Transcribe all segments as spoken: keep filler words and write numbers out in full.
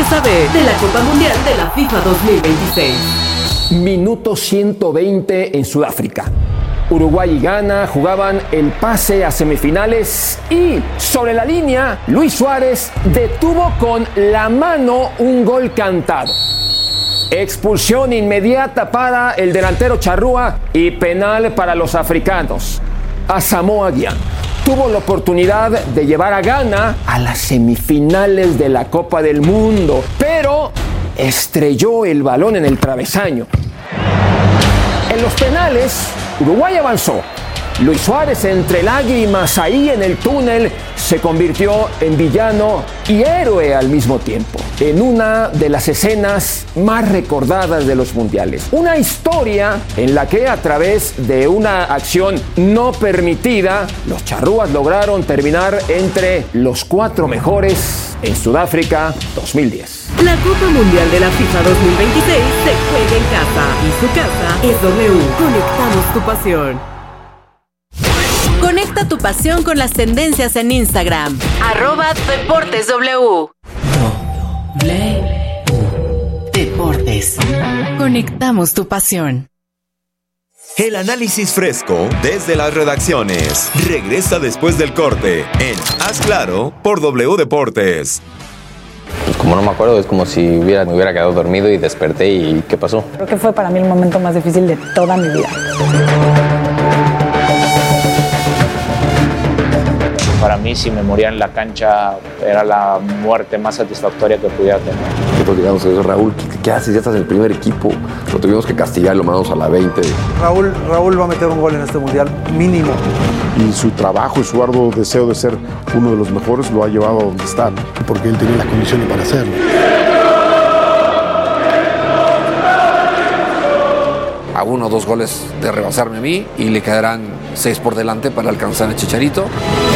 saber de la Copa Mundial de la FIFA dos mil veintiséis. Minuto ciento veinte en Sudáfrica. Uruguay y Ghana jugaban el pase a semifinales y sobre la línea Luis Suárez detuvo con la mano un gol cantado. Expulsión inmediata para el delantero charrúa y penal para los africanos. Asamoah Gyan tuvo la oportunidad de llevar a Ghana a las semifinales de la Copa del Mundo, pero estrelló el balón en el travesaño. En los penales, Uruguay avanzó. Luis Suárez, entre lágrimas ahí en el túnel, se convirtió en villano y héroe al mismo tiempo, en una de las escenas más recordadas de los mundiales. Una historia en la que, a través de una acción no permitida, los charrúas lograron terminar entre los cuatro mejores en Sudáfrica dos mil diez. La Copa Mundial de la FIFA dos mil veintiséis se juega en casa y su casa es W. Conectamos tu pasión. Conecta tu pasión con las tendencias en Instagram. Arroba Deportes W. W. Deportes. Conectamos tu pasión. El análisis fresco desde las redacciones regresa después del corte en Haz Claro por W Deportes. Pues como no me acuerdo, es como si hubiera, me hubiera quedado dormido y desperté y ¿qué pasó? Creo que fue para mí el momento más difícil de toda mi vida. Para mí, si me moría en la cancha, era la muerte más satisfactoria que pudiera tener. Nosotros digamos, eso, Raúl, ¿qué, ¿qué haces? Ya estás en el primer equipo. Lo tuvimos que castigar, lo mandamos a la veinte. Raúl, Raúl va a meter un gol en este mundial, mínimo. Y su trabajo y su arduo deseo de ser uno de los mejores lo ha llevado a donde está, ¿no? Porque él tenía las condiciones para hacerlo. A uno o dos goles de rebasarme a mí y le quedarán seis por delante para alcanzar a Chicharito.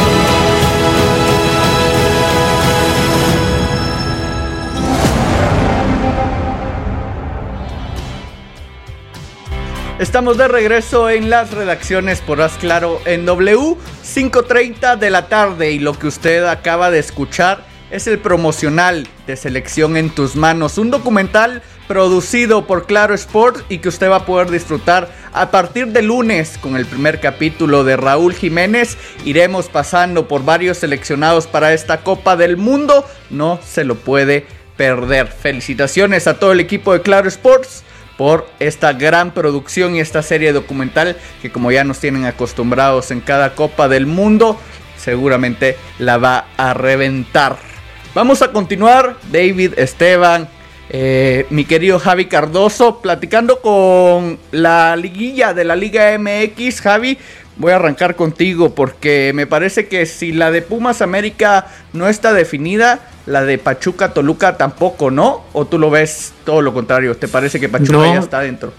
Estamos de regreso en las redacciones por Haz Claro en W, cinco treinta de la tarde, y lo que usted acaba de escuchar es el promocional de Selección en tus manos, un documental producido por Claro Sports y que usted va a poder disfrutar a partir de lunes con el primer capítulo de Raúl Jiménez. Iremos pasando por varios seleccionados para esta Copa del Mundo, no se lo puede perder. Felicitaciones a todo el equipo de Claro Sports por esta gran producción y esta serie documental que, como ya nos tienen acostumbrados en cada Copa del Mundo, seguramente la va a reventar. Vamos a continuar, David, Esteban, eh, mi querido Javi Cardoso, platicando con la liguilla de la Liga M X. Javi, voy a arrancar contigo porque me parece que si la de Pumas América no está definida, la de Pachuca Toluca tampoco, ¿no? ¿O tú lo ves todo lo contrario? ¿Te parece que Pachuca no. ya está dentro?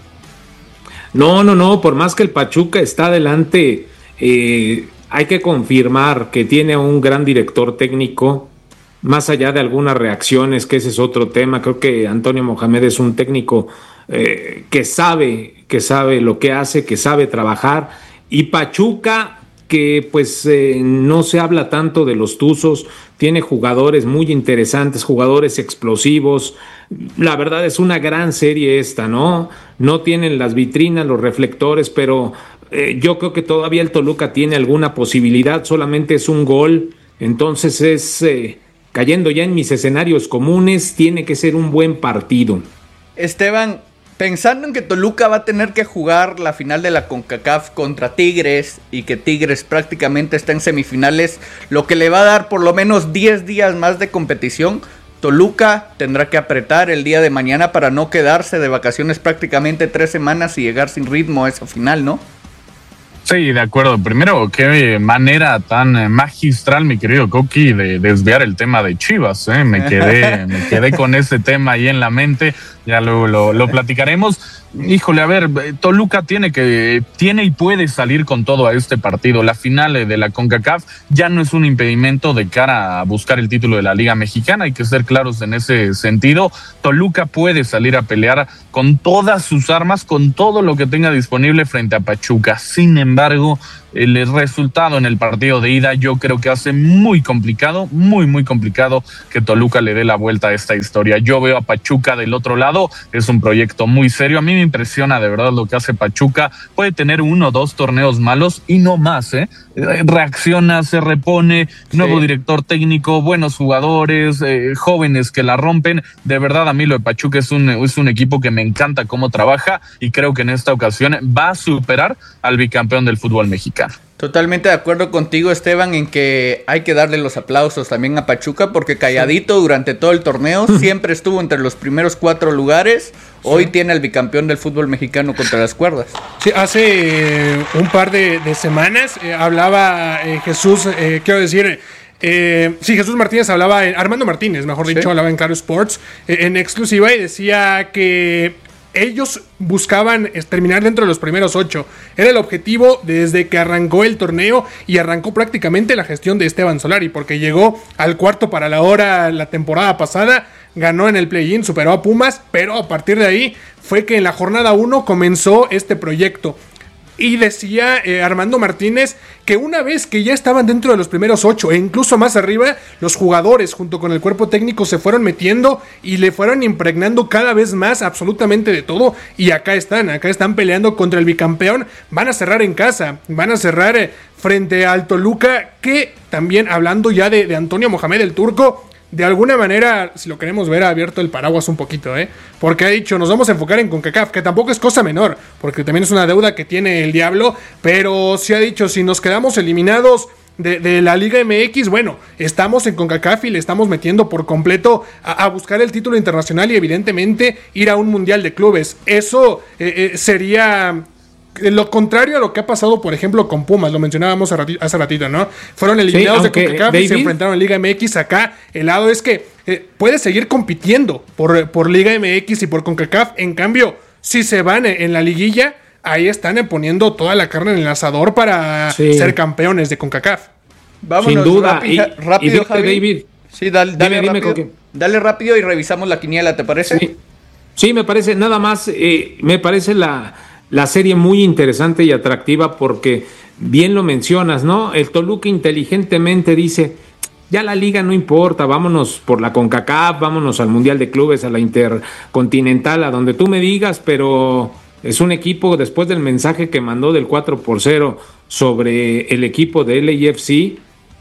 No, no, no, por más que el Pachuca está adelante, eh, hay que confirmar que tiene un gran director técnico, más allá de algunas reacciones, que ese es otro tema. Creo que Antonio Mohamed es un técnico eh, que sabe, que sabe lo que hace, que sabe trabajar, y Pachuca, que pues eh, no se habla tanto de los Tuzos, tiene jugadores muy interesantes, jugadores explosivos. La verdad es una gran serie esta, ¿no? No tienen las vitrinas, los reflectores, pero eh, yo creo que todavía el Toluca tiene alguna posibilidad, solamente es un gol, entonces es, eh, cayendo ya en mis escenarios comunes, tiene que ser un buen partido. Esteban, pensando en que Toluca va a tener que jugar la final de la CONCACAF contra Tigres y que Tigres prácticamente está en semifinales, lo que le va a dar por lo menos diez días más de competición, Toluca tendrá que apretar el día de mañana para no quedarse de vacaciones prácticamente tres semanas y llegar sin ritmo a esa final, ¿no? Sí, de acuerdo. Primero, qué manera tan magistral, mi querido Coqui, de desviar el tema de Chivas, ¿eh? Me quedé, me quedé con ese tema ahí en la mente, ya luego lo, lo platicaremos. Híjole, a ver, Toluca tiene que, tiene y puede salir con todo a este partido. La final de la CONCACAF ya no es un impedimento de cara a buscar el título de la Liga Mexicana, hay que ser claros en ese sentido. Toluca puede salir a pelear con todas sus armas, con todo lo que tenga disponible frente a Pachuca. Sin embargo, embargo, el resultado en el partido de ida yo creo que hace muy complicado, muy muy complicado que Toluca le dé la vuelta a esta historia. Yo veo a Pachuca del otro lado, es un proyecto muy serio, a mí me impresiona de verdad lo que hace Pachuca, puede tener uno o dos torneos malos y no más, ¿eh? Reacciona, se repone, nuevo sí. director técnico, buenos jugadores, eh, jóvenes que la rompen, de verdad a mí lo de Pachuca es un, es un equipo que me encanta cómo trabaja y creo que en esta ocasión va a superar al bicampeón del fútbol mexicano. Totalmente de acuerdo contigo, Esteban, en que hay que darle los aplausos también a Pachuca, porque calladito durante todo el torneo siempre estuvo entre los primeros cuatro lugares. Hoy sí. tiene al bicampeón del fútbol mexicano contra las cuerdas. Sí, hace eh, un par de, de semanas eh, hablaba eh, Jesús, eh, quiero decir... Eh, sí, Jesús Martínez hablaba, en, Armando Martínez, mejor dicho, ¿sí? hablaba en Claro Sports, eh, en exclusiva, y decía que ellos buscaban terminar dentro de los primeros ocho. Era el objetivo desde que arrancó el torneo y arrancó prácticamente la gestión de Esteban Solari, porque llegó al cuarto para la hora la temporada pasada, ganó en el play-in, superó a Pumas, pero a partir de ahí fue que en la jornada uno comenzó este proyecto. Y decía eh, Armando Martínez que una vez que ya estaban dentro de los primeros ocho e incluso más arriba, los jugadores junto con el cuerpo técnico se fueron metiendo y le fueron impregnando cada vez más absolutamente de todo. Y acá están, acá están peleando contra el bicampeón. Van a cerrar en casa, van a cerrar eh, frente al Toluca, que también hablando ya de, de Antonio Mohamed el Turco, de alguna manera, si lo queremos ver, ha abierto el paraguas un poquito, ¿eh? Porque ha dicho, nos vamos a enfocar en CONCACAF, que tampoco es cosa menor, porque también es una deuda que tiene el Diablo, pero sí ha dicho, si nos quedamos eliminados de, de la Liga M X, bueno, estamos en CONCACAF y le estamos metiendo por completo a, a buscar el título internacional y evidentemente ir a un mundial de clubes. Eso eh, eh, sería... lo contrario a lo que ha pasado, por ejemplo, con Pumas, lo mencionábamos hace ratito, hace ratito ¿no? Fueron eliminados sí, de CONCACAF y se enfrentaron a Liga M X. Acá el lado es que eh, puede seguir compitiendo por, por Liga M X y por CONCACAF. En cambio, si se van en la liguilla, ahí están poniendo toda la carne en el asador para sí. ser campeones de CONCACAF. Vámonos, sin duda. Rápido, y, rápido y Javi. David, sí, dale, dale, dime, rápido, dime, dale rápido y revisamos la quiniela, ¿te parece? Sí, sí me parece, nada más, eh, me parece la... La serie muy interesante y atractiva porque bien lo mencionas, ¿no? El Toluca inteligentemente dice, ya la liga no importa, vámonos por la CONCACAF, vámonos al Mundial de Clubes, a la Intercontinental, a donde tú me digas, pero es un equipo, después del mensaje que mandó del cuatro por cero sobre el equipo de L A F C,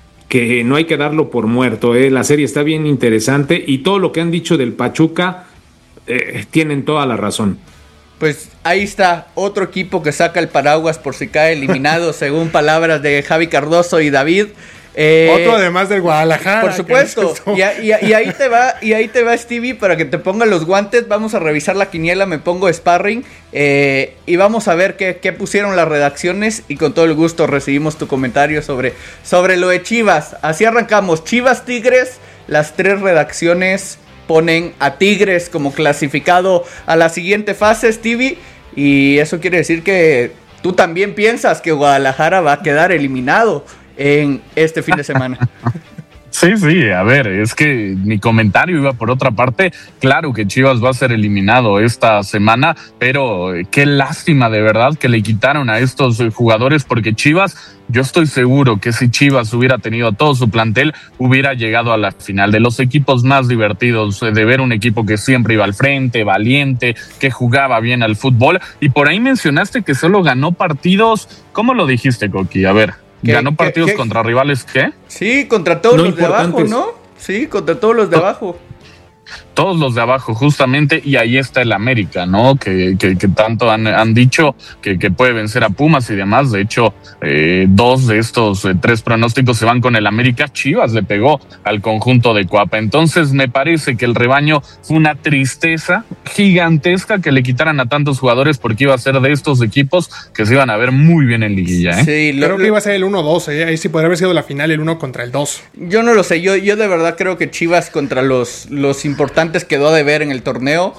que no hay que darlo por muerto, ¿eh? La serie está bien interesante y todo lo que han dicho del Pachuca, eh, tienen toda la razón. Pues ahí está, otro equipo que saca el paraguas por si cae eliminado, según palabras de Javi Cardoso y David. Eh, otro además del Guadalajara. Por supuesto, y, y, y ahí te va, y ahí te va Stevie para que te ponga los guantes. Vamos a revisar la quiniela, me pongo sparring eh, y vamos a ver qué, qué pusieron las redacciones y con todo el gusto recibimos tu comentario sobre, sobre lo de Chivas. Así arrancamos, Chivas Tigres, las tres redacciones ponen a Tigres como clasificado a la siguiente fase, Stevie, y eso quiere decir que tú también piensas que Guadalajara va a quedar eliminado en este fin de semana. Sí, sí, a ver, es que mi comentario iba por otra parte. Claro que Chivas va a ser eliminado esta semana, pero qué lástima de verdad que le quitaron a estos jugadores, porque Chivas, yo estoy seguro que si Chivas hubiera tenido a todo su plantel, hubiera llegado a la final. De los equipos más divertidos de ver, un equipo que siempre iba al frente, valiente, que jugaba bien al fútbol. Y por ahí mencionaste que solo ganó partidos, ¿cómo lo dijiste, Coqui? A ver. ¿Ganó partidos ¿qué, qué? contra rivales qué? Sí, contra todos no los de abajo, ¿no? Sí, contra todos los de abajo. Todos los de abajo, justamente, y ahí está el América, ¿no? Que, que, que tanto han, han dicho que, que puede vencer a Pumas y demás. De hecho, eh, dos de estos eh, tres pronósticos se van con el América. Chivas le pegó al conjunto de Coapa. Entonces, me parece que el rebaño fue una tristeza gigantesca que le quitaran a tantos jugadores, porque iba a ser de estos equipos que se iban a ver muy bien en liguilla, ¿eh? Sí, lo, creo que iba a ser el uno dos, ¿eh? Ahí sí podría haber sido la final, el uno contra el dos. Yo no lo sé, yo, yo de verdad creo que Chivas contra los, los importantes quedó de ver en el torneo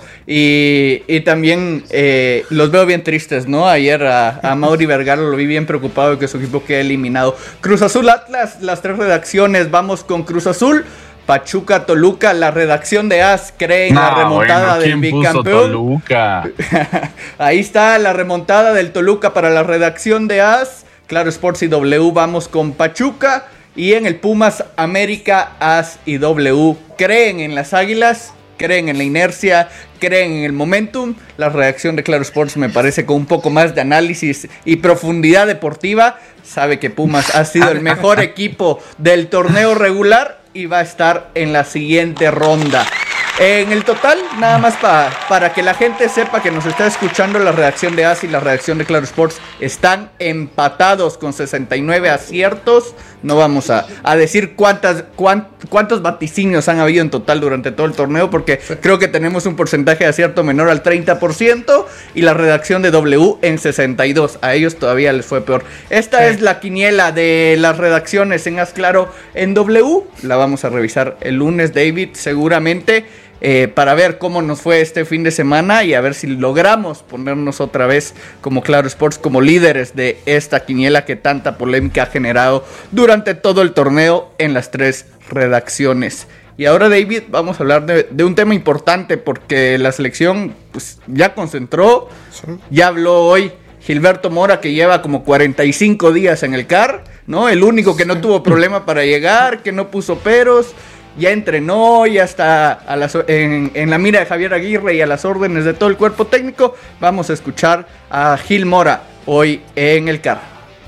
y, y también eh, los veo bien tristes, ¿no? Ayer a, a Mauri Vergara lo vi bien preocupado de que su equipo quede eliminado. Cruz Azul Atlas, las tres redacciones, vamos con Cruz Azul. Pachuca Toluca, la redacción de As cree en no, la remontada bueno, del bicampeón. Toluca? Ahí está la remontada del Toluca para la redacción de As. Claro Sports y W vamos con Pachuca. Y en el Pumas América, As y W. ¿Creen en las Águilas? ¿Creen en la inercia? ¿Creen en el momentum? La redacción de Claro Sports me parece con un poco más de análisis y profundidad deportiva. Sabe que Pumas ha sido el mejor equipo del torneo regular y va a estar en la siguiente ronda. En el total, nada más pa, para que la gente sepa que nos está escuchando, la redacción de A S y la redacción de Claro Sports están empatados con sesenta y nueve aciertos. No vamos a, a decir cuántas, cuánt, cuántos vaticinios han habido en total durante todo el torneo, porque creo que tenemos un porcentaje de acierto menor al treinta por ciento y la redacción de W en sesenta y dos. A ellos todavía les fue peor. Esta sí. es la quiniela de las redacciones en Haz Claro en W. La vamos a revisar el lunes, David, seguramente. Eh, para ver cómo nos fue este fin de semana y a ver si logramos ponernos otra vez como Claro Sports, como líderes de esta quiniela que tanta polémica ha generado durante todo el torneo en las tres redacciones. Y ahora, David, vamos a hablar de, de un tema importante porque la selección pues, ya concentró, sí. ya habló hoy Gilberto Mora, que lleva como cuarenta y cinco días en el C A R, ¿no? El único que no tuvo problema para llegar, que no puso peros. Ya entrenó, ya está a las, en, en la mira de Javier Aguirre y a las órdenes de todo el cuerpo técnico. Vamos a escuchar a Gil Mora hoy en el C A R.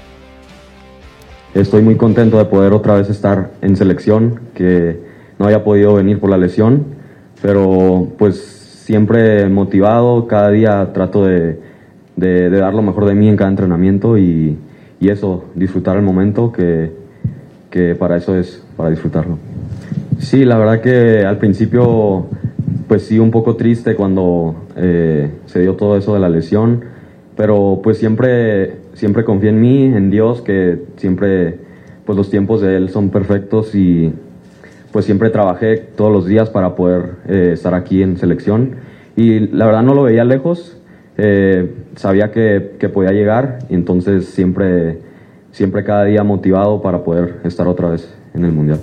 Estoy muy contento de poder otra vez estar en selección, que no haya podido venir por la lesión, pero pues siempre motivado, cada día trato de, de, de dar lo mejor de mí en cada entrenamiento y, y eso, disfrutar el momento, que, que para eso es, para disfrutarlo. Sí, la verdad que al principio, pues sí, un poco triste cuando eh, se dio todo eso de la lesión, pero pues siempre, siempre confié en mí, en Dios, que siempre, pues los tiempos de Él son perfectos y pues siempre trabajé todos los días para poder eh, estar aquí en selección y la verdad no lo veía lejos, eh, sabía que, que podía llegar y entonces siempre, siempre cada día motivado para poder estar otra vez en el Mundial.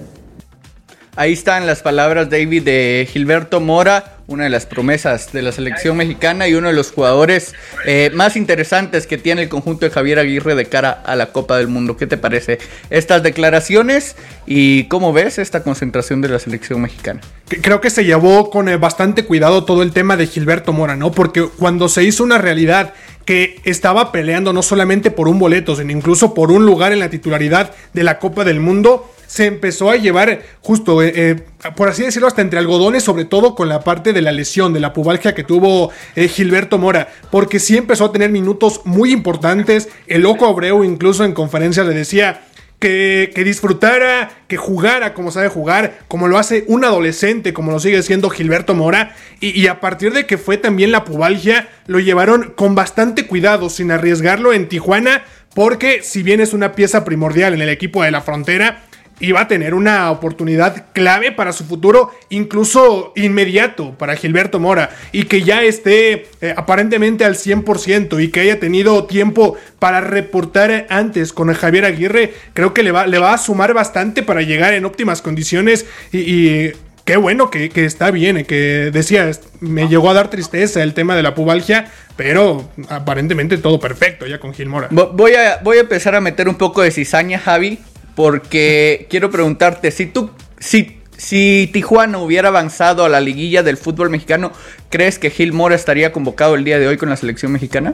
Ahí están las palabras, David, de Gilberto Mora, una de las promesas de la selección mexicana y uno de los jugadores eh, más interesantes que tiene el conjunto de Javier Aguirre de cara a la Copa del Mundo. ¿Qué te parece estas declaraciones y cómo ves esta concentración de la selección mexicana? Creo que se llevó con eh, bastante cuidado todo el tema de Gilberto Mora, ¿no? Porque cuando se hizo una realidad que estaba peleando no solamente por un boleto, sino incluso por un lugar en la titularidad de la Copa del Mundo, se empezó a llevar justo, eh, eh, por así decirlo, hasta entre algodones, sobre todo con la parte de la lesión, de la pubalgia que tuvo eh, Gilberto Mora, porque sí empezó a tener minutos muy importantes. El Loco Abreu incluso en conferencia le decía que, que disfrutara, que jugara como sabe jugar, como lo hace un adolescente, como lo sigue siendo Gilberto Mora, y, y a partir de que fue también la pubalgia, lo llevaron con bastante cuidado, sin arriesgarlo en Tijuana, porque si bien es una pieza primordial en el equipo de la Frontera, iba a tener una oportunidad clave para su futuro, incluso inmediato para Gilberto Mora, y que ya esté eh, aparentemente al cien por ciento y que haya tenido tiempo para reportar antes con Javier Aguirre, creo que le va, le va a sumar bastante para llegar en óptimas condiciones y... y qué bueno que, que está bien, que decía, me llegó a dar tristeza el tema de la pubalgia, pero aparentemente todo perfecto ya con Gil Mora. Voy a, voy a empezar a meter un poco de cizaña, Javi, porque quiero preguntarte, si tú, si, si Tijuana hubiera avanzado a la liguilla del fútbol mexicano, ¿crees que Gil Mora estaría convocado el día de hoy con la selección mexicana?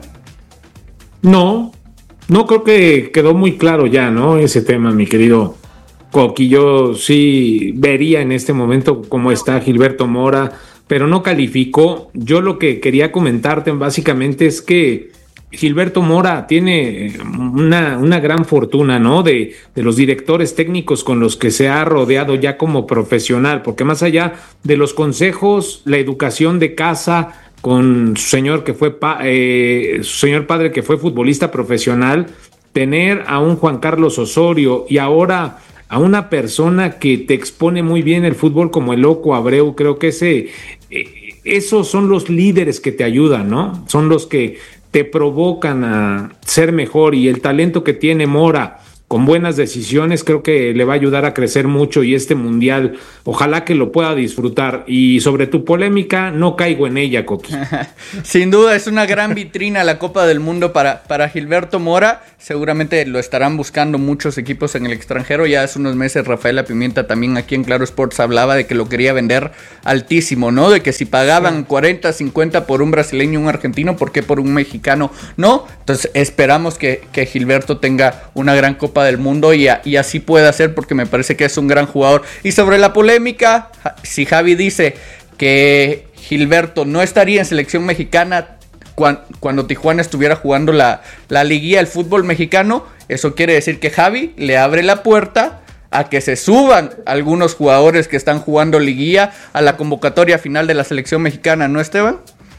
No, no, creo que quedó muy claro ya, ¿no? Ese tema, mi querido Coqui. Yo sí vería en este momento cómo está Gilberto Mora, pero no calificó. Yo lo que quería comentarte básicamente es que Gilberto Mora tiene una, una gran fortuna, ¿no? De, de los directores técnicos con los que se ha rodeado ya como profesional, porque más allá de los consejos, la educación de casa con su señor que fue pa, eh, su señor padre que fue futbolista profesional, tener a un Juan Carlos Osorio y ahora a una persona que te expone muy bien el fútbol como el Loco Abreu, creo que ese, eh, esos son los líderes que te ayudan, ¿no? Son los que te provocan a ser mejor, y el talento que tiene Mora con buenas decisiones, creo que le va a ayudar a crecer mucho y este mundial, ojalá que lo pueda disfrutar. Y sobre tu polémica, no caigo en ella, Coqui. Sin duda, es una gran vitrina la Copa del Mundo para, para Gilberto Mora. Seguramente lo estarán buscando muchos equipos en el extranjero. Ya hace unos meses Rafaela Pimienta también aquí en Claro Sports hablaba de que lo quería vender altísimo, ¿no? De que si pagaban cuarenta, cincuenta por un brasileño y un argentino, ¿por qué por un mexicano? No. Entonces esperamos que, que Gilberto tenga una gran Copa del Mundo y, a, y así pueda ser, porque me parece que es un gran jugador. Y sobre la polémica, si Javi dice que Gilberto no estaría en selección mexicana cuando, cuando Tijuana estuviera jugando la, la liguilla del fútbol mexicano, eso quiere decir que Javi le abre la puerta a que se suban algunos jugadores que están jugando liguilla a la convocatoria final de la selección mexicana, ¿no, Esteban?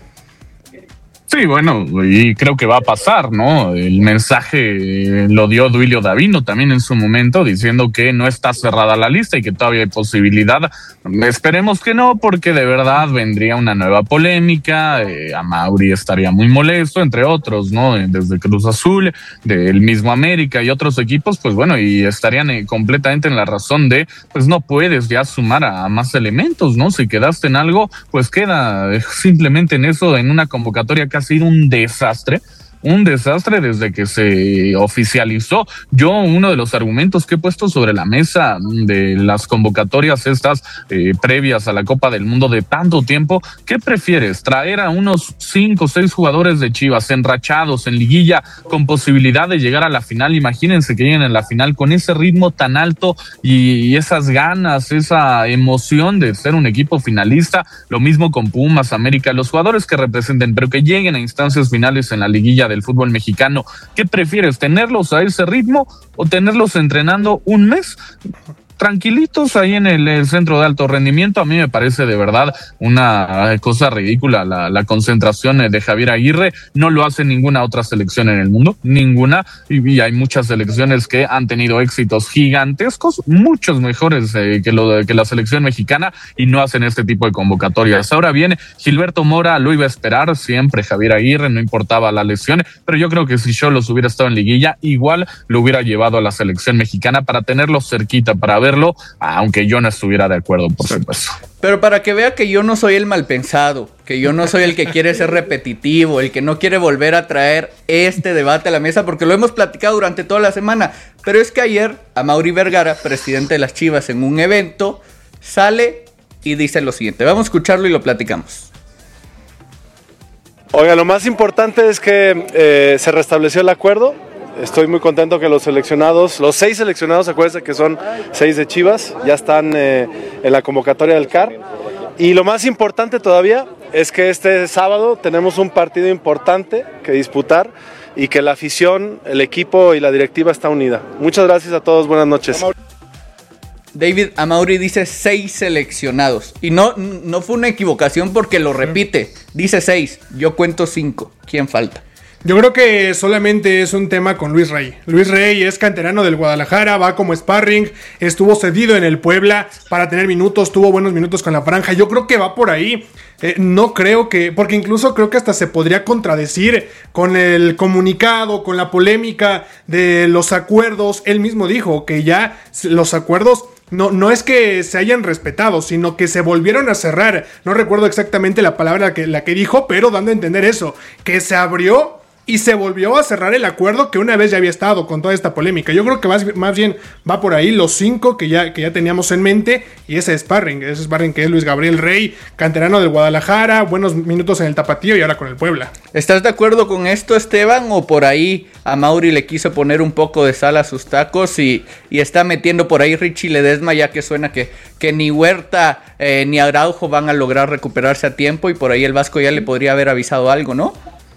Sí, bueno, y creo que va a pasar, ¿no? El mensaje lo dio Duilio Davino también en su momento, diciendo que no está cerrada la lista y que todavía hay posibilidad. Esperemos que no, porque de verdad vendría una nueva polémica. Eh, Amaury estaría muy molesto, entre otros, ¿no? Desde Cruz Azul, del mismo América y otros equipos, pues bueno, y estarían eh, completamente en la razón de, pues no puedes ya sumar a, a más elementos, ¿no? Si quedaste en algo, pues queda eh, simplemente en eso, en una convocatoria que ha sido un desastre, un desastre desde que se oficializó. Yo, uno de los argumentos que he puesto sobre la mesa de las convocatorias estas eh, previas a la Copa del Mundo de tanto tiempo, ¿qué prefieres? ¿Traer a unos cinco o seis jugadores de Chivas enrachados en liguilla con posibilidad de llegar a la final? Imagínense que lleguen a la final con ese ritmo tan alto y, y esas ganas, esa emoción de ser un equipo finalista. Lo mismo con Pumas, América, los jugadores que representen, pero que lleguen a instancias finales en la liguilla del fútbol mexicano. ¿Qué prefieres? ¿Tenerlos a ese ritmo o tenerlos entrenando un mes tranquilitos ahí en el, el centro de alto rendimiento? A mí me parece de verdad una cosa ridícula la, la concentración de Javier Aguirre. No lo hace ninguna otra selección en el mundo, ninguna, y, y hay muchas selecciones que han tenido éxitos gigantescos, muchos mejores eh, que, lo, que la selección mexicana, y no hacen este tipo de convocatorias. Ahora bien, Gilberto Mora lo iba a esperar siempre Javier Aguirre, no importaba la lesión, pero yo creo que si Xolos hubiera estado en liguilla, igual lo hubiera llevado a la selección mexicana para tenerlo cerquita, para ver verlo, aunque yo no estuviera de acuerdo, por supuesto. Pero para que vea que yo no soy el mal pensado, que yo no soy el que quiere ser repetitivo, el que no quiere volver a traer este debate a la mesa, porque lo hemos platicado durante toda la semana. Pero es que ayer Amaury Vergara, presidente de las Chivas, en un evento, sale y dice lo siguiente. Vamos a escucharlo y lo platicamos. Oiga, lo más importante es que eh, se restableció el acuerdo. Estoy muy contento que los seleccionados, los seis seleccionados, acuérdense que son seis de Chivas, ya están eh, en la convocatoria del C A R. Y lo más importante todavía es que este sábado tenemos un partido importante que disputar y que la afición, el equipo y la directiva está unida. Muchas gracias a todos, buenas noches. David Amaury dice seis seleccionados. Y no, no fue una equivocación porque lo repite. Dice seis, yo cuento cinco. ¿Quién falta? Yo creo que solamente es un tema con Luis Rey. Luis Rey es canterano del Guadalajara, va como sparring, estuvo cedido en el Puebla para tener minutos, tuvo buenos minutos con la franja. Yo creo que va por ahí. Eh, no creo que, porque incluso creo que hasta se podría contradecir con el comunicado, con la polémica de los acuerdos. Él mismo dijo que ya los acuerdos no, no es que se hayan respetado, sino que se volvieron a cerrar. No recuerdo exactamente la palabra que, la que dijo, pero dando a entender eso, que se abrió y se volvió a cerrar el acuerdo que una vez ya había estado con toda esta polémica. Yo creo que más, más bien va por ahí los cinco que ya, que ya teníamos en mente, y ese sparring, ese sparring que es Luis Gabriel Rey, canterano del Guadalajara, buenos minutos en el Tapatío y ahora con el Puebla. ¿Estás de acuerdo con esto, Esteban? ¿O por ahí Amaury le quiso poner un poco de sal a sus tacos y, y está metiendo por ahí Richie Ledesma, ya que suena que, que ni Huerta eh, ni Araujo van a lograr recuperarse a tiempo, y por ahí el Vasco ya le podría haber avisado algo, ¿no?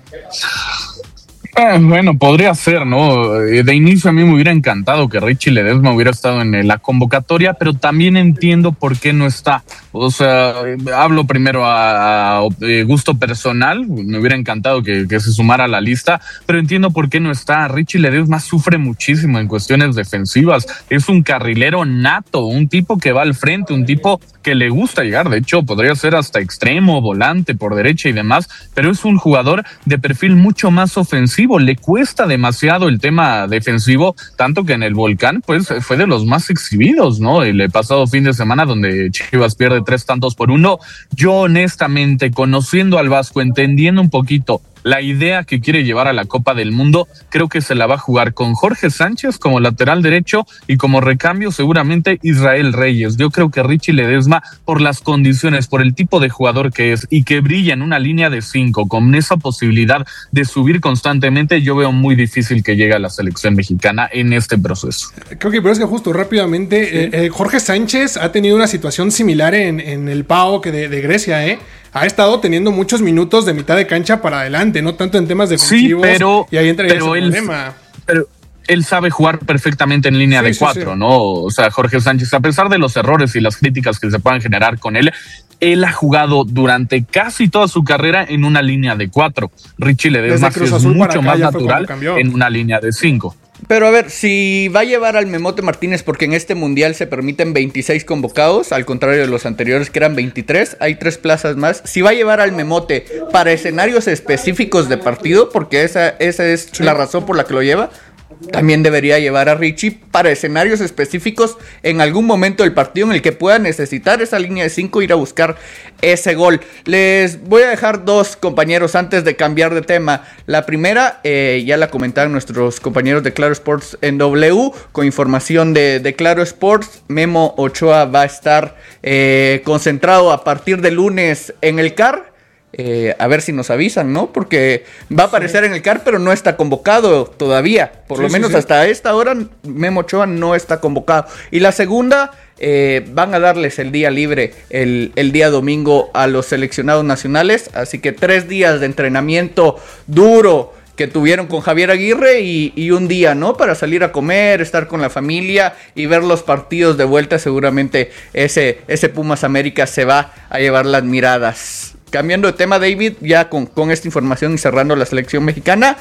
Eh, bueno, podría ser, ¿no? De inicio a mí me hubiera encantado que Richie Ledesma hubiera estado en la convocatoria, pero también entiendo por qué no está. O sea, hablo primero a, a gusto personal, me hubiera encantado que, que se sumara a la lista, pero entiendo por qué no está. Richie Ledesma sufre muchísimo en cuestiones defensivas, es un carrilero nato, un tipo que va al frente, un tipo que le gusta llegar, de hecho podría ser hasta extremo, volante por derecha y demás, pero es un jugador de perfil mucho más ofensivo, le cuesta demasiado el tema defensivo, tanto que en el Volcán pues fue de los más exhibidos, ¿no? El pasado fin de semana donde Chivas pierde tres tantos por uno. Yo honestamente, conociendo al Vasco, entendiendo un poquito la idea que quiere llevar a la Copa del Mundo, creo que se la va a jugar con Jorge Sánchez como lateral derecho y como recambio seguramente Israel Reyes. Yo creo que Richie Ledesma, por las condiciones, por el tipo de jugador que es y que brilla en una línea de cinco con esa posibilidad de subir constantemente, yo veo muy difícil que llegue a la selección mexicana en este proceso. Creo que pero es que justo rápidamente, sí. eh, eh, Jorge Sánchez ha tenido una situación similar en, en el P A O que de, de Grecia, ¿eh? Ha estado teniendo muchos minutos de mitad de cancha para adelante, no tanto en temas defensivos. Sí, pero, y ahí entra pero ese él, problema. Pero él sabe jugar perfectamente en línea sí, de sí, cuatro, sí. ¿no? O sea, Jorge Sánchez, a pesar de los errores y las críticas que se puedan generar con él, él ha jugado durante casi toda su carrera en una línea de cuatro. Richie Ledesma es mucho más natural en una línea de cinco. Pero a ver, si va a llevar al Memote Martínez, porque en este mundial se permiten veintiséis convocados, al contrario de los anteriores que eran veintitrés, hay tres plazas más. Si va a llevar al Memote para escenarios específicos de partido, porque esa, esa es sí. la razón por la que lo lleva, también debería llevar a Richie para escenarios específicos en algún momento del partido en el que pueda necesitar esa línea de cinco, ir a buscar ese gol. Les voy a dejar dos, compañeros, antes de cambiar de tema. La primera, eh, ya la comentaron nuestros compañeros de Claro Sports en W, con información de, de Claro Sports. Memo Ochoa va a estar eh, concentrado a partir de lunes en el C A R. Eh, a ver si nos avisan, ¿no? Porque va a aparecer sí. en el C A R, pero no está convocado todavía. Por sí, lo menos sí, sí. hasta esta hora Memo Ochoa no está convocado. Y la segunda, eh, van a darles el día libre el, el día domingo a los seleccionados nacionales. Así que tres días de entrenamiento duro que tuvieron con Javier Aguirre y, y un día, ¿no? Para salir a comer, estar con la familia y ver los partidos de vuelta. Seguramente ese, ese Pumas América se va a llevar las miradas. Cambiando de tema, David, ya con, con esta información y cerrando la selección mexicana,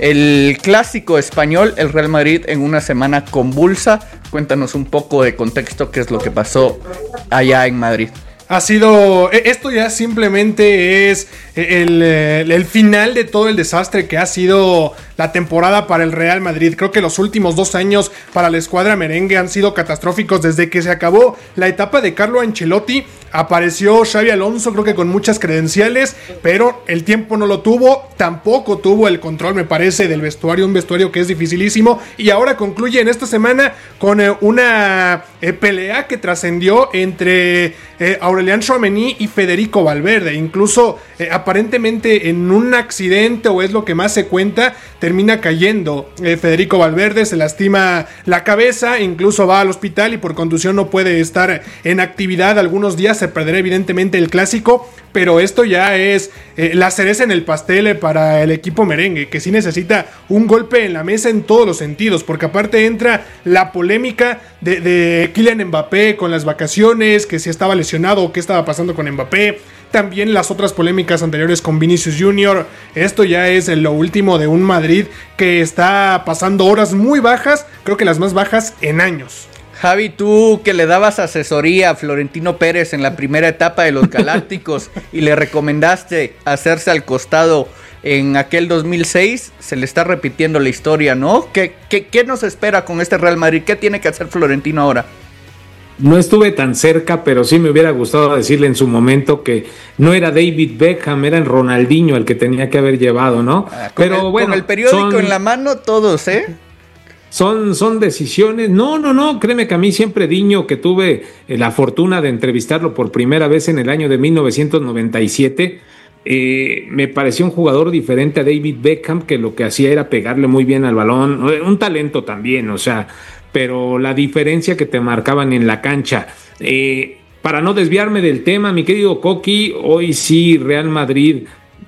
el clásico español, el Real Madrid en una semana convulsa. Cuéntanos un poco de contexto, qué es lo que pasó allá en Madrid. Ha sido, esto ya simplemente es el, el, el final de todo el desastre que ha sido la temporada para el Real Madrid. Creo que los últimos dos años para la escuadra merengue han sido catastróficos. Desde que se acabó la etapa de Carlo Ancelotti, apareció Xabi Alonso, creo que con muchas credenciales, pero el tiempo no lo tuvo, tampoco tuvo el control, me parece, del vestuario, un vestuario que es dificilísimo, y ahora concluye en esta semana con eh, una eh, pelea que trascendió entre eh, Aurélien Tchouaméni y Federico Valverde. Incluso eh, aparentemente en un accidente, o es lo que más se cuenta, termina cayendo eh, Federico Valverde, se lastima la cabeza, incluso va al hospital y por contusión no puede estar en actividad algunos días. Se perderá evidentemente el clásico, pero esto ya es eh, la cereza en el pastel eh, para el equipo merengue, que sí necesita un golpe en la mesa en todos los sentidos, porque aparte entra la polémica de, de Kylian Mbappé con las vacaciones, que si estaba lesionado o qué estaba pasando con Mbappé. También las otras polémicas anteriores con Vinicius Junior. Esto ya es lo último de un Madrid que está pasando horas muy bajas, creo que las más bajas en años. Javi, tú que le dabas asesoría a Florentino Pérez en la primera etapa de los Galácticos y le recomendaste hacerse al costado en aquel dos mil seis, se le está repitiendo la historia, ¿no? ¿Qué, qué, qué nos espera con este Real Madrid? ¿Qué tiene que hacer Florentino ahora? No estuve tan cerca, pero sí me hubiera gustado decirle en su momento que no era David Beckham, era el Ronaldinho el que tenía que haber llevado, ¿no? Ah, con pero el, bueno, con el periódico son... en la mano todos, ¿eh? Son, son decisiones, no, no, no, créeme que a mí siempre Diño, que tuve la fortuna de entrevistarlo por primera vez en el año de mil novecientos noventa y siete, eh, me pareció un jugador diferente a David Beckham, que lo que hacía era pegarle muy bien al balón, un talento también, o sea, pero la diferencia que te marcaban en la cancha. Eh, para no desviarme del tema, mi querido Coqui, hoy sí Real Madrid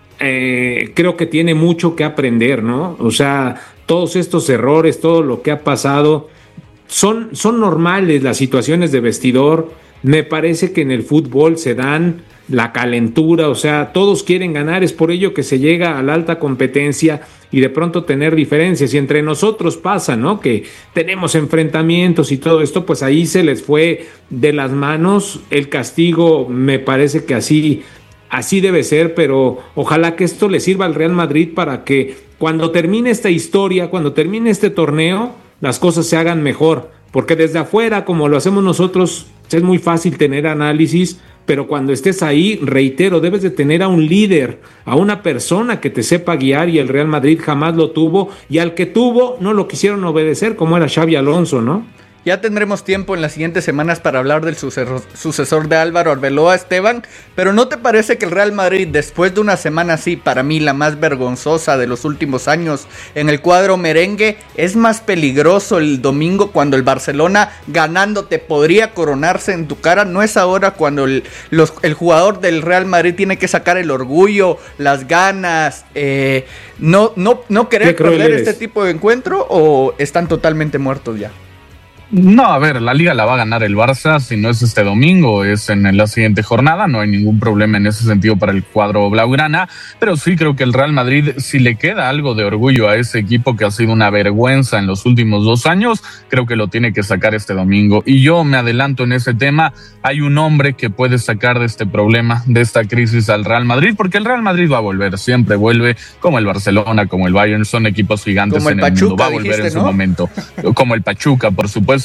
eh, creo que tiene mucho que aprender, ¿no? O sea, todos estos errores, todo lo que ha pasado, son, son normales las situaciones de vestidor. Me parece que en el fútbol se dan la calentura, o sea, todos quieren ganar, es por ello que se llega a la alta competencia y de pronto tener diferencias, y entre nosotros pasa, ¿no? Que tenemos enfrentamientos y todo esto, pues ahí se les fue de las manos el castigo, me parece que así, así debe ser, pero ojalá que esto le sirva al Real Madrid para que cuando termine esta historia, cuando termine este torneo, las cosas se hagan mejor, porque desde afuera, como lo hacemos nosotros, es muy fácil tener análisis, pero cuando estés ahí, reitero, debes de tener a un líder, a una persona que te sepa guiar, y el Real Madrid jamás lo tuvo, y al que tuvo no lo quisieron obedecer, como era Xabi Alonso, ¿no? Ya tendremos tiempo en las siguientes semanas para hablar del sucesor, sucesor de Álvaro Arbeloa, Esteban, pero ¿no te parece que el Real Madrid, después de una semana así, para mí la más vergonzosa de los últimos años, en el cuadro merengue, es más peligroso el domingo cuando el Barcelona ganándote podría coronarse en tu cara? ¿No es ahora cuando el, los, el jugador del Real Madrid tiene que sacar el orgullo, las ganas, eh, no, no, no querer perder este tipo de encuentro, o están totalmente muertos ya? No, a ver, la Liga la va a ganar el Barça, si no es este domingo, es en la siguiente jornada, no hay ningún problema en ese sentido para el cuadro blaugrana, pero sí creo que el Real Madrid, si le queda algo de orgullo a ese equipo que ha sido una vergüenza en los últimos dos años, creo que lo tiene que sacar este domingo, y yo me adelanto en ese tema, hay un hombre que puede sacar de este problema, de esta crisis al Real Madrid, porque el Real Madrid va a volver, siempre vuelve, como el Barcelona, como el Bayern, son equipos gigantes en el Pachuca, mundo, va a volver dijiste, en su ¿no? momento, como el Pachuca, por supuesto.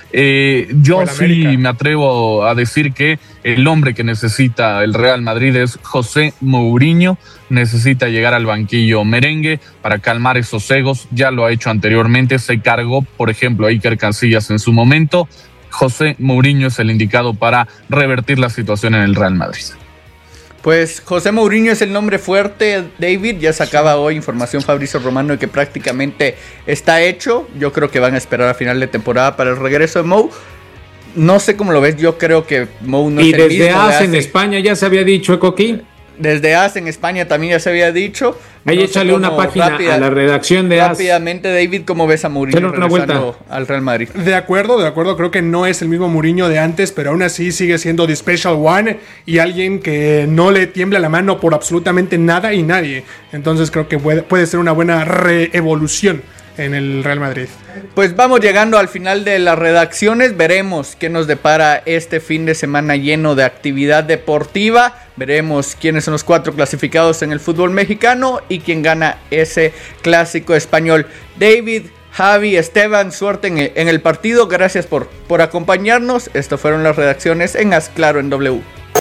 Eh, yo sí me atrevo a decir que el hombre que necesita el Real Madrid es José Mourinho, necesita llegar al banquillo merengue para calmar esos egos, ya lo ha hecho anteriormente, se cargó, por ejemplo, a Iker Casillas en su momento. José Mourinho es el indicado para revertir la situación en el Real Madrid. Pues José Mourinho es el nombre fuerte, David. Ya sacaba hoy información Fabrizio Romano de que prácticamente está hecho. Yo creo que van a esperar a final de temporada para el regreso de Mou. No sé cómo lo ves, yo creo que Mou no y es el mismo. Y desde A S en España ya se había dicho, Coqui. Desde A S en España también ya se había dicho. Ahí no échale una página rápida, a la redacción de A S. Rápidamente, David, ¿cómo ves a Mourinho regresando al Real Madrid? De acuerdo, de acuerdo, creo que no es el mismo Mourinho de antes, pero aún así sigue siendo the special one y alguien que no le tiembla la mano por absolutamente nada y nadie. Entonces creo que puede, puede ser una buena reevolución en el Real Madrid. Pues vamos llegando al final de las redacciones, veremos qué nos depara este fin de semana lleno de actividad deportiva, veremos quiénes son los cuatro clasificados en el fútbol mexicano y quién gana ese clásico español. David, Javi, Esteban, suerte en el, en el partido, gracias por, por acompañarnos, estas fueron las redacciones en Haz Claro en W.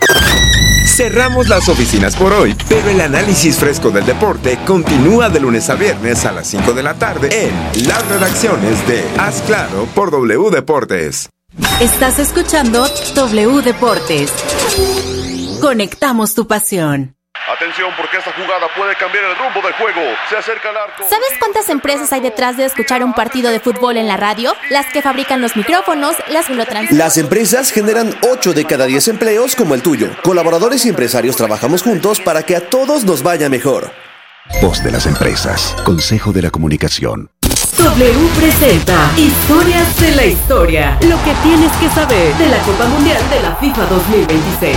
Cerramos las oficinas por hoy, pero el análisis fresco del deporte continúa de lunes a viernes a las cinco de la tarde en las redacciones de Haz Claro por W Deportes. Estás escuchando W Deportes. Conectamos tu pasión. Atención, porque esta jugada puede cambiar el rumbo del juego. Se acerca al arco. ¿Sabes cuántas empresas hay detrás de escuchar un partido de fútbol en la radio? Las que fabrican los micrófonos, las que lo transmiten. Las empresas generan ocho de cada diez empleos como el tuyo. Colaboradores y empresarios trabajamos juntos para que a todos nos vaya mejor. Voz de las empresas. Consejo de la Comunicación. W presenta Historias de la Historia. Lo que tienes que saber de la Copa Mundial de la FIFA dos mil veintiséis.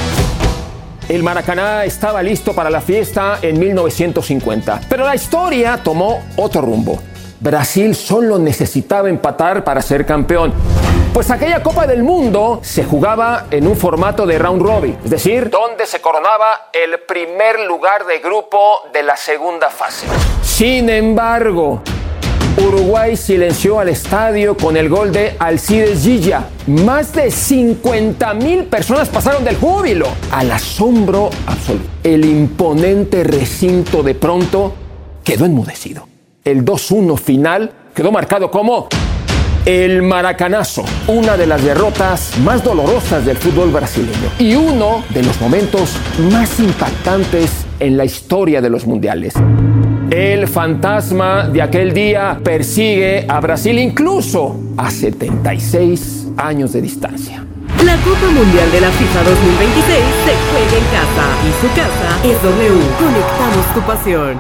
El Maracaná estaba listo para la fiesta en mil novecientos cincuenta, pero la historia tomó otro rumbo. Brasil solo necesitaba empatar para ser campeón, pues aquella Copa del Mundo se jugaba en un formato de round robin, es decir, donde se coronaba el primer lugar de grupo de la segunda fase. Sin embargo, Uruguay silenció al estadio con el gol de Alcides Gilla. Más de cincuenta mil personas pasaron del júbilo al asombro absoluto. El imponente recinto de pronto quedó enmudecido. El dos uno final quedó marcado como el Maracanazo, una de las derrotas más dolorosas del fútbol brasileño y uno de los momentos más impactantes en la historia de los mundiales. El fantasma de aquel día persigue a Brasil incluso a setenta y seis años de distancia. La Copa Mundial de la FIFA dos mil veintiséis se juega en casa y su casa es W. Conectamos tu pasión.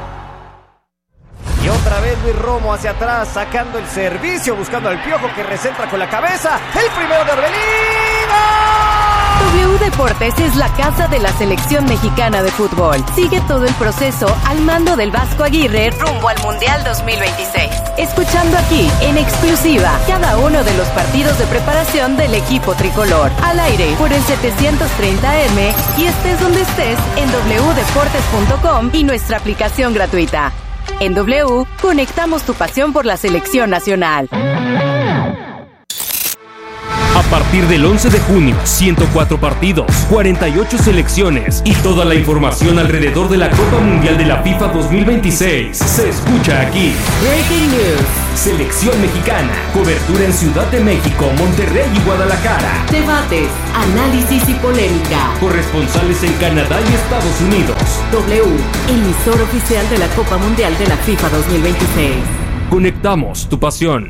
Y otra vez Luis Romo hacia atrás, sacando el servicio, buscando al Piojo que recentra con la cabeza. El primero de Orbelín. W Deportes es la casa de la selección mexicana de fútbol. Sigue todo el proceso al mando del Vasco Aguirre rumbo al Mundial dos mil veintiséis. Escuchando aquí, en exclusiva, cada uno de los partidos de preparación del equipo tricolor. Al aire por el setecientos treinta eme y estés donde estés en doble u deportes punto com y nuestra aplicación gratuita. En W, conectamos tu pasión por la selección nacional. A partir del once de junio, ciento cuatro partidos, cuarenta y ocho selecciones y toda la información alrededor de la Copa Mundial de la FIFA dos mil veintiséis se escucha aquí. Breaking News. Selección mexicana. Cobertura en Ciudad de México, Monterrey y Guadalajara. Debates, análisis y polémica. Corresponsales en Canadá y Estados Unidos. W, emisor oficial de la Copa Mundial de la FIFA dos mil veintiséis. Conectamos tu pasión.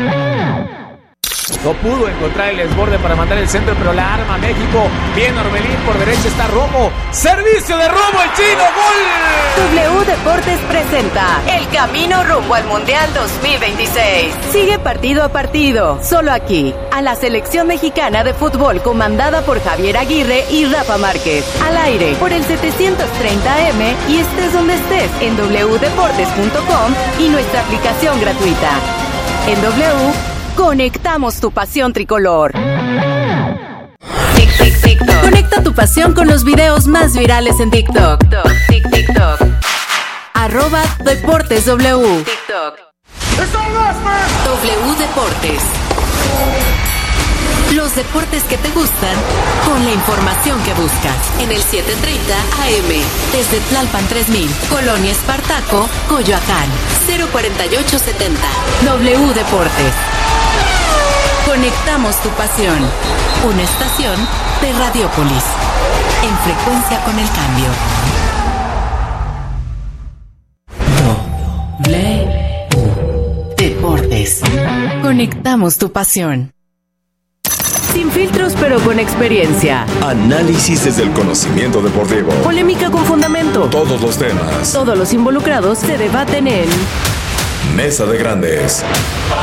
No pudo encontrar el desborde para mandar el centro, pero la arma México. Bien Orbelín, por derecha está Romo. Servicio de Romo, el chino, gol. W Deportes presenta el camino rumbo al Mundial dos mil veintiséis. Sigue partido a partido, solo aquí, a la selección mexicana de fútbol comandada por Javier Aguirre y Rafa Márquez. Al aire por el setecientos treinta eme y estés donde estés en doble u deportes punto com y nuestra aplicación gratuita. En W, conectamos tu pasión tricolor. Tic, tic, TikTok. Conecta tu pasión con los videos más virales en TikTok. Tic, TikTok. Arroba Deportes W. TikTok. W Deportes. Los deportes que te gustan con la información que buscas. En el setecientos treinta A M. Desde Tlalpan tres mil. Colonia Espartaco, Coyoacán. cero cuarenta y ocho setenta. W Deportes. Conectamos tu pasión. Una estación de Radiópolis. En frecuencia con el cambio. W Deportes. Conectamos tu pasión. Sin filtros pero con experiencia. Análisis desde el conocimiento deportivo. Polémica con fundamento. Todos los temas. Todos los involucrados se debaten en Mesa de Grandes.